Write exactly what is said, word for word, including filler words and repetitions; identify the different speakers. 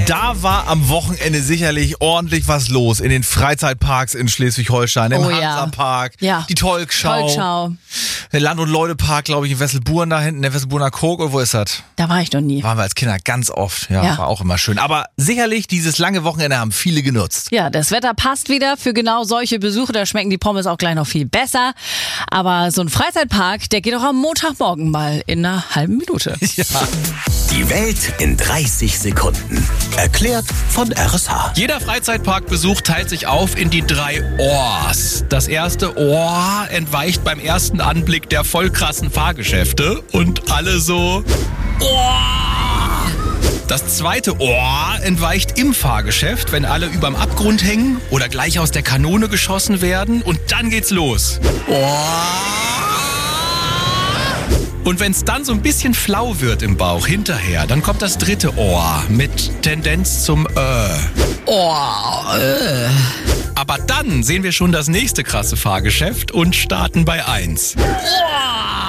Speaker 1: Da war am Wochenende sicherlich ordentlich was los in den Freizeitparks in Schleswig-Holstein, im
Speaker 2: Oh ja.
Speaker 1: Hansapark,
Speaker 2: Ja.
Speaker 1: die Tolkschau,
Speaker 2: Tolkschau.
Speaker 1: der Land- und Leutepark, glaube ich, in Wesselburen da hinten, der Wesselburener Kog, oder wo ist das?
Speaker 2: Da war ich noch nie.
Speaker 1: Waren wir als Kinder ganz oft, ja,
Speaker 2: Ja.
Speaker 1: war auch immer schön. Aber sicherlich, dieses lange Wochenende haben viele genutzt.
Speaker 2: Ja, das Wetter passt wieder für genau solche Besuche. Da schmecken die Pommes auch gleich noch viel besser. Aber so ein Freizeitpark, der geht auch am Montagmorgen mal in einer halben Minute.
Speaker 1: Ja.
Speaker 3: Die Welt in dreißig Sekunden. Erklärt von R S H.
Speaker 4: Jeder Freizeitparkbesuch teilt sich auf in die drei Ohrs. Das erste Ohr entweicht beim ersten Anblick der voll krassen Fahrgeschäfte und alle so Ohr. Das zweite Ohr entweicht im Fahrgeschäft, wenn alle überm Abgrund hängen oder gleich aus der Kanone geschossen werden, und dann geht's los. Ohr. Und wenn es dann so ein bisschen flau wird im Bauch hinterher, dann kommt das dritte Ohr mit Tendenz zum Äh.
Speaker 2: Oh, äh.
Speaker 4: Aber dann sehen wir schon das nächste krasse Fahrgeschäft und starten bei eins.
Speaker 2: Oh.